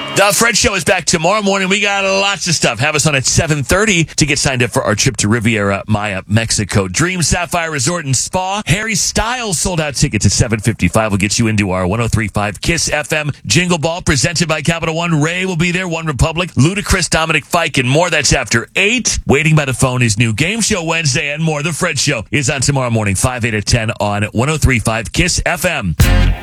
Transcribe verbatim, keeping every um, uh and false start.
The Fred Show is back tomorrow morning. We got lots of stuff. Have us on at seven thirty to get signed up for our trip to Riviera Maya, Mexico. Dream Sapphire Resort and Spa. Harry Styles sold out tickets at seven fifty-five. We'll get you into our one oh three point five KISS F M Jingle Ball presented by Capital One. Ray will be there. One Republic. Ludacris, Dominic Fike, and more. That's after eight. Waiting by the phone is new Game Show Wednesday and more. The Fred Show is on tomorrow morning, five, eight, to ten on one oh three point five KISS F M.